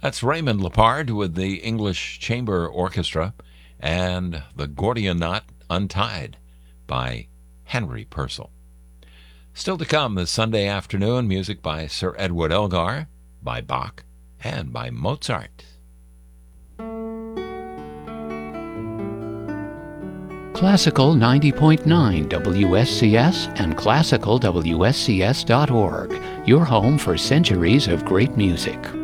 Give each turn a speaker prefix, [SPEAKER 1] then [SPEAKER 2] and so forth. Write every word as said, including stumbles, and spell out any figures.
[SPEAKER 1] That's Raymond Lepard with the English Chamber Orchestra and the Gordian Knot Untied by Henry Purcell. Still to come this Sunday afternoon, music by Sir Edward Elgar, by Bach, and by Mozart.
[SPEAKER 2] Classical ninety point nine W S C S and classical W S C S dot org, your home for centuries of great music.